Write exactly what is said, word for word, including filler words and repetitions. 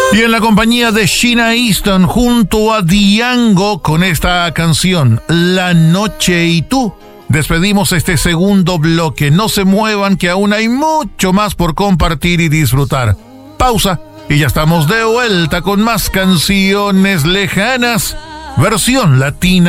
Y en la compañía de Sheena Easton junto a Django con esta canción, La Noche y Tú, despedimos este segundo bloque. No se muevan, que aún hay mucho más por compartir y disfrutar. Pausa y ya estamos de vuelta con más canciones lejanas, versión latina.